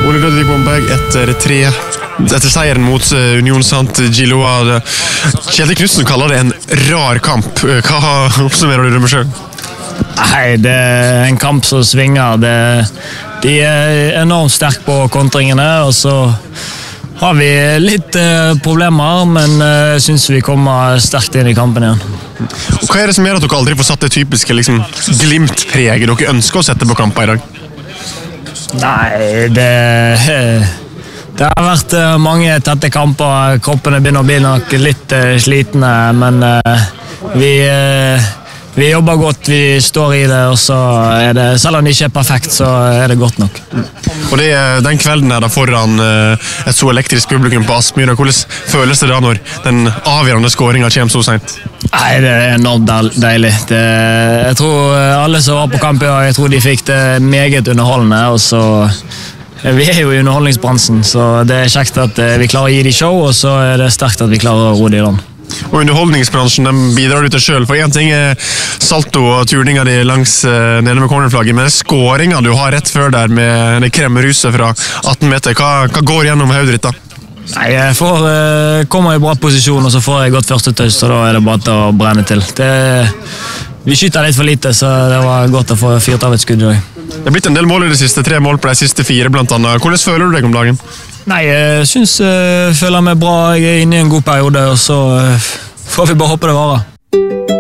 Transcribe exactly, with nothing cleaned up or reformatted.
Ole Ludvig Bomberg etter tre etter seieren mot Union Saint-Gilloise. Kjetil Knudsen kaller det en rar kamp. Hva oppsummerer du det med selv? Nei, det er en kamp som svinger. Det, de er enormt sterke på kontringene, og så har vi litt eh, problemer, men jeg eh, synes vi kommer sterkt inn i kampen igjen. Hva er det som gjør at dere aldri får satt det typiske liksom, glimt-preget dere ønsker å sette på kamper i dag? Nei, det, det har vært mange tette kamper. Kroppene begynner å bli nok litt slitne, men vi, vi jobber godt, vi står i det, og så er det, selv om det ikke er perfekt, så er det godt nok. Og det, den kvelden er da foran et så elektrisk publikum på Aspmyra. Hvordan føles det da når den avgjørende skåringen kommer så sent? Nei, det er enormt deilig. Det, jeg tror alle som var på kamp i dag, jeg tror de fikk det meget underholdende, og så vi er jo i underholdningsbransjen, så det er kjekt at vi klarer å gi de show, og så er det sterkt at vi klarer å ro de i land. Og underholdningsbransjen den bidrar du til selv, for en ting er salto og turninga di langs nede med cornerflagget, men skåringa du har rett før der med det kremmeruset fra atten meter, hva, hva går gjennom hodet ditt da? Nei, jeg får, uh, kommer i bra posisjon, og så får jeg godt første tøys, og da er det bare til å brenne til. Det, vi skyter litt for lite, så det var godt å få fyrt av et skudd i dag. Det er blitt en del mål i de siste tre mål på de siste fire, blant annet. Hvordan føler du deg om dagen? Nei, jeg synes jeg uh, føler meg bra. Jeg er inne i en god periode, og så uh, får vi bare håpe det varer.